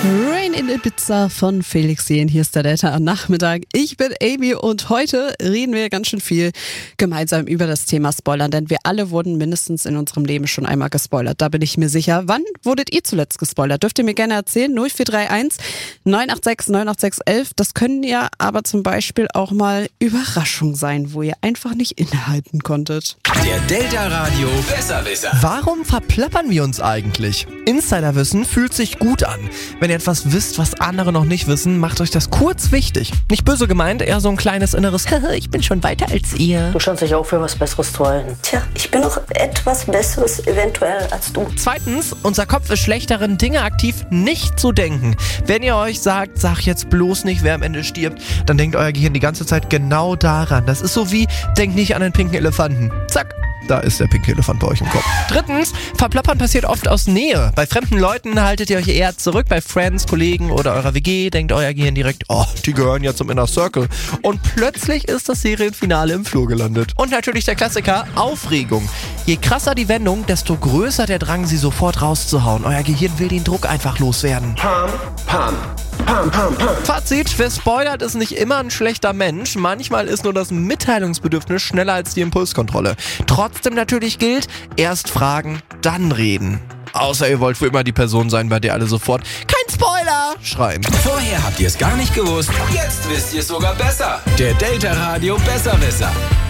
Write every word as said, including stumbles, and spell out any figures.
Rain in Ibiza von Felix Jähn. Hier ist der Delta am Nachmittag. Ich bin Amy und heute reden wir ganz schön viel gemeinsam über das Thema Spoilern, denn wir alle wurden mindestens in unserem Leben schon einmal gespoilert. Da bin ich mir sicher. Wann wurdet ihr zuletzt gespoilert? Dürft ihr mir gerne erzählen. null vier drei eins neun acht sechs neun acht sechs elf. Das können ja aber zum Beispiel auch mal Überraschungen sein, wo ihr einfach nicht innehalten konntet. Der Delta Radio Besserwisser. Warum verplappern wir uns eigentlich? Insiderwissen fühlt sich gut an. Wenn ihr etwas wisst, was andere noch nicht wissen, macht euch das kurz wichtig. Nicht böse gemeint, eher so ein kleines inneres ich bin schon weiter als ihr. Du scheinst dich auch für was Besseres zu halten. Tja, ich bin noch etwas Besseres eventuell als du. Zweitens, unser Kopf ist schlecht darin, Dinge aktiv nicht zu denken. Wenn ihr euch sagt, sag jetzt bloß nicht, wer am Ende stirbt, dann denkt euer Gehirn die ganze Zeit genau daran. Das ist so wie, denkt nicht an den pinken Elefanten. Zack. Da ist der pinke Elefant bei euch im Kopf. Drittens, Verplappern passiert oft aus Nähe. Bei fremden Leuten haltet ihr euch eher zurück. Bei Friends, Kollegen oder eurer W G denkt euer Gehirn direkt, oh, die gehören ja zum Inner Circle. Und plötzlich ist das Serienfinale im Flur gelandet. Und natürlich der Klassiker, Aufregung. Je krasser die Wendung, desto größer der Drang, sie sofort rauszuhauen. Euer Gehirn will den Druck einfach loswerden. Pam, pam, pam, pam, pam. Fazit, wer spoilert, ist nicht immer ein schlechter Mensch. Manchmal ist nur das Mitteilungsbedürfnis schneller als die Impulskontrolle. Trotzdem natürlich gilt, erst fragen, dann reden. Außer ihr wollt für immer die Person sein, bei der alle sofort kein Spoiler schreien. Vorher habt ihr es gar nicht gewusst. Jetzt wisst ihr es sogar besser. Der Delta Radio Besserwisser.